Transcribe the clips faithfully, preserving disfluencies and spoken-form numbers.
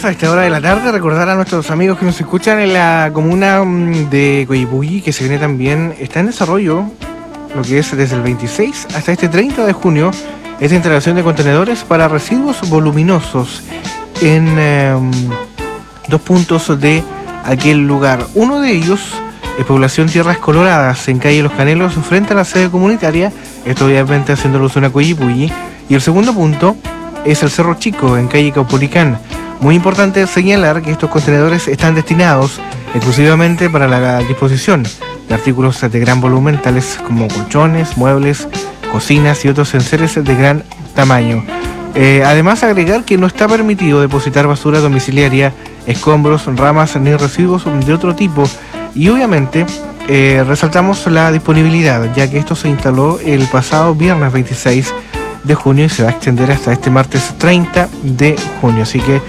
a esta hora de la tarde. Recordar a nuestros amigos que nos escuchan en la comuna de Coyipulli que se viene también, está en desarrollo lo que es desde el veintiséis hasta este treinta de junio, esta instalación de contenedores para residuos voluminosos en eh, dos puntos de aquel lugar. Uno de ellos es población Tierras Coloradas, en calle Los Canelos, frente a la sede comunitaria, esto obviamente haciendo alusión a Coyipulli. Y el segundo punto es el Cerro Chico, en calle Caupolicán. Muy importante señalar que estos contenedores están destinados exclusivamente para la disposición de artículos de gran volumen, tales como colchones, muebles, cocinas y otros enseres de gran tamaño. Eh, además, agregar que no está permitido depositar basura domiciliaria, escombros, ramas ni residuos de otro tipo. Y obviamente eh, resaltamos la disponibilidad, ya que esto se instaló el pasado viernes veintiséis de junio y se va a extender hasta este martes treinta de junio. Así que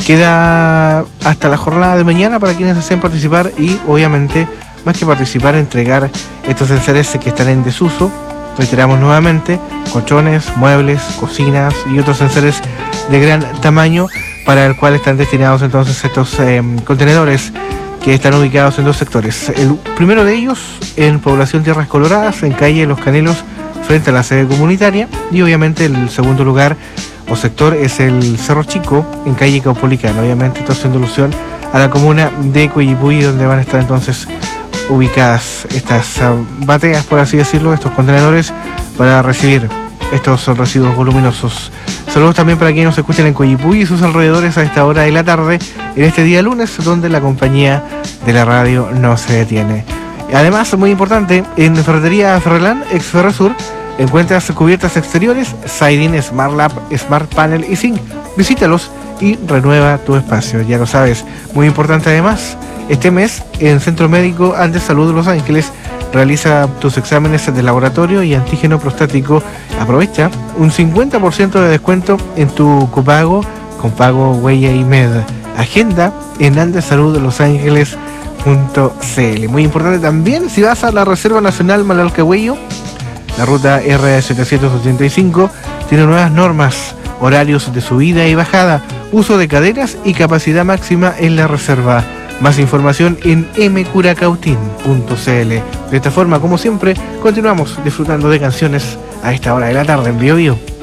queda hasta la jornada de mañana para quienes deseen participar y obviamente, más que participar, entregar estos enseres que están en desuso. Reiteramos nuevamente, colchones, muebles, cocinas y otros enseres de gran tamaño, para el cual están destinados entonces estos eh, contenedores que están ubicados en dos sectores. El primero de ellos en población Tierras Coloradas, en calle Los Canelos, frente a la sede comunitaria, y obviamente el segundo lugar o sector es el Cerro Chico, en calle Caupolicán. Obviamente esto haciendo alusión a la comuna de Coyipulli, donde van a estar entonces ubicadas estas uh, bateas, por así decirlo, estos contenedores para recibir estos residuos voluminosos. Saludos también para quienes nos escuchan en Coyipulli y sus alrededores a esta hora de la tarde, en este día lunes, donde la compañía de la radio no se detiene. Además, muy importante, en Ferretería Ferrelán, ex Ferrosur, encuentras cubiertas exteriores, siding, Smart Lab, Smart Panel y Zinc. Visítalos y renueva tu espacio, ya lo sabes. Muy importante además, este mes en Centro Médico Andes Salud de Los Ángeles realiza tus exámenes de laboratorio y antígeno prostático. Aprovecha un cincuenta por ciento de descuento en tu copago con pago Huella y Med. Agenda en Andes Salud de Los Ángeles punto c l. Muy importante también, si vas a la Reserva Nacional Malalcahuello, la ruta R setecientos ochenta y cinco tiene nuevas normas, horarios de subida y bajada, uso de cadenas y capacidad máxima en la reserva. Más información en m curacautín punto c l. De esta forma, como siempre, continuamos disfrutando de canciones a esta hora de la tarde en Bio Bio.